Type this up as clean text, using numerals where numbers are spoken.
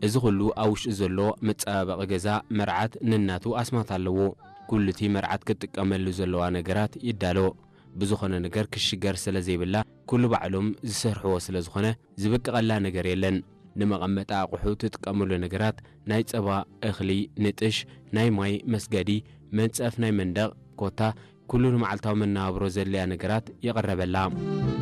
እዚ ኩሉ አውሽ ዘሎ መጻባበቂ ገዛ መርዓት ንናቱ አስማት አለዎ ኩልቲ መርዓት ክትቀመሉ ዘለዋ ነገራት ይዳሎ ብዙኾነ ነገር ክሽገር ስለዘይብላ ኩሉ ባዕሎም ዝሰርሕዎ ስለዝኾነ ዝብቅቀላ ነገር የለን ንመቐመጣ አቁሑ ትጥቀሙሉ ነገራት ናይ ጸባ እኽሊ ንጥሽ ናይ ማይ መስገዲ መንጸፍ ናይ መንደቕ ኮታ ኩሉ መዓልታው መናብሮ ዘልያ ነገራት ይቀርበላ